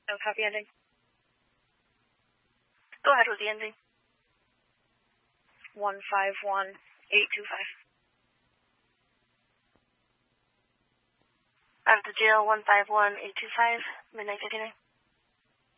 No copy ending. Go ahead with the ending. 151825. Out of the jail, 151825, midnight 59.